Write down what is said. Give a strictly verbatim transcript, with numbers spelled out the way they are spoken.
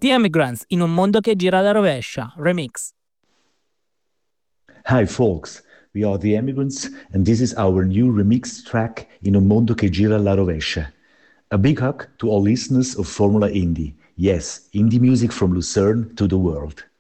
The Emigrants, in un mondo che gira alla rovescia, remix. Hi folks, we are the Emigrants and this is our new remix track In un mondo che gira alla rovescia. A big hug to all listeners of Formula Indie. Yes, indie music from Lucerne to the world.